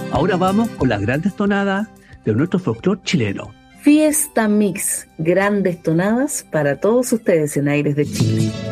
Ahora vamos con las grandes tonadas de nuestro folclore chileno. Fiesta Mix, grandes tonadas para todos ustedes en Aires de Chile.